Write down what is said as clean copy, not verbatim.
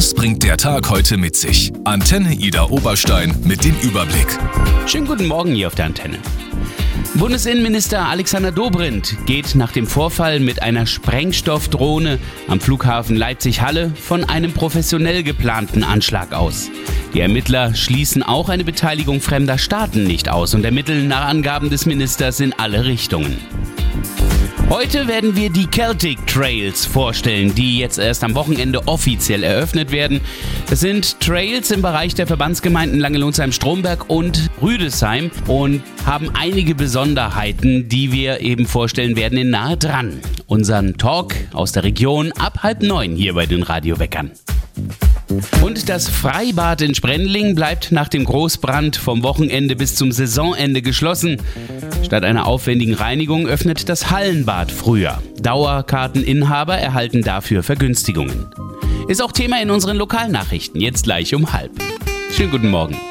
Was bringt der Tag heute mit sich? Antenne Ida Oberstein mit dem Überblick. Schönen guten Morgen hier auf der Antenne. Bundesinnenminister Alexander Dobrindt geht nach dem Vorfall mit einer Sprengstoffdrohne am Flughafen Leipzig-Halle von einem professionell geplanten Anschlag aus. Die Ermittler schließen auch eine Beteiligung fremder Staaten nicht aus und ermitteln nach Angaben des Ministers in alle Richtungen. Heute werden wir die Celtic Trails vorstellen, die jetzt erst am Wochenende offiziell eröffnet werden. Es sind Trails im Bereich der Verbandsgemeinden Langelonsheim-Stromberg und Rüdesheim und haben einige Besonderheiten, die wir eben vorstellen werden in Nahe dran. Unseren Talk aus der Region ab 8:30 hier bei den Radioweckern. Und das Freibad in Sprendling bleibt nach dem Großbrand vom Wochenende bis zum Saisonende geschlossen. Statt einer aufwendigen Reinigung öffnet das Hallenbad früher. Dauerkarteninhaber erhalten dafür Vergünstigungen. Ist auch Thema in unseren Lokalnachrichten, jetzt gleich um 12:30. Schönen guten Morgen.